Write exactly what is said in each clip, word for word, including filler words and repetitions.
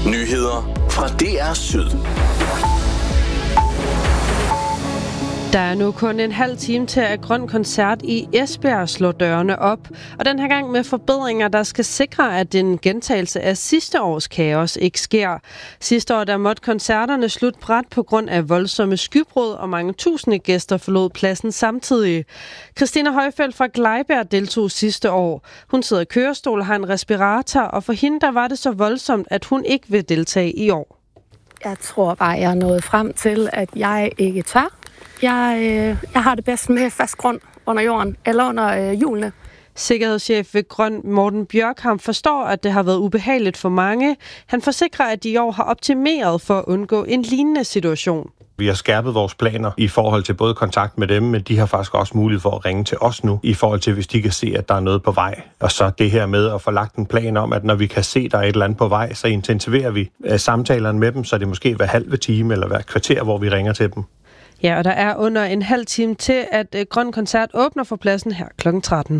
Nyheder fra D R Syd. Der er nu kun en halv time til, at Grøn Koncert i Esbjerg slår dørene op. Og den her gang med forbedringer, der skal sikre, at en gentagelse af sidste års kaos ikke sker. Sidste år der måtte koncerterne slutte brat på grund af voldsomme skybrud, og mange tusinde gæster forlod pladsen samtidig. Christina Højfeldt fra Glejbjerg deltog sidste år. Hun sidder i kørestol og har en respirator, og for hende der var det så voldsomt, at hun ikke vil deltage i år. Jeg tror bare, jeg er nået frem til, at jeg ikke tør. Jeg, øh, jeg har det bedst med fast grund under jorden, eller under øh, hjulene. Sikkerhedschef ved Grøn, Morten Bjørkham, forstår, at det har været ubehageligt for mange. Han forsikrer, at de i år har optimeret for at undgå en lignende situation. Vi har skærpet vores planer i forhold til både kontakt med dem, men de har faktisk også mulighed for at ringe til os nu, i forhold til, hvis de kan se, at der er noget på vej. Og så det her med at få lagt en plan om, at når vi kan se, at der er et eller andet på vej, så intensiverer vi samtalerne med dem, så det måske hver halve time eller hver kvarter, hvor vi ringer til dem. Ja, og der er under en halv time til, at Grøn Koncert åbner for pladsen her klokken tretten.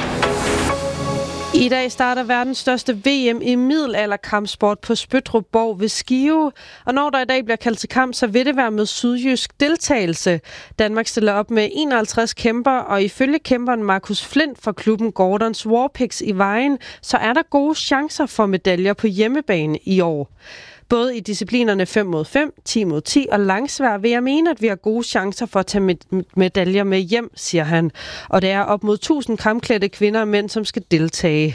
I dag starter verdens største V M i middelalderkampsport på Spøttrup Borg ved Skive. Og når der i dag bliver kaldt til kamp, så vil det være med sydjysk deltagelse. Danmark stiller op med enoghalvtreds kæmper, og ifølge kæmperen Markus Flint fra klubben Gordons Warpix i Vejen, så er der gode chancer for medaljer på hjemmebane i år. Både i disciplinerne fem mod fem, ti mod ti og langsvær vil jeg mene, at vi har gode chancer for at tage medaljer med hjem, siger han. Og det er op mod tusind kampklædte kvinder og mænd, som skal deltage.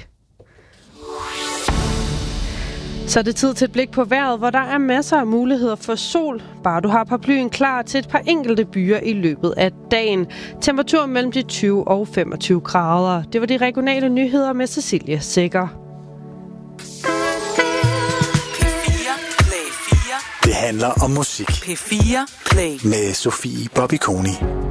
Så er det tid til et blik på vejret, hvor der er masser af muligheder for sol. Bare du har paraplyen klar til et par enkelte byer i løbet af dagen. Temperatur mellem de tyve og femogtyve grader. Det var de regionale nyheder med Cecilie Sækker. Det handler om musik. P fire Play. Med Sofie Bobby Koni.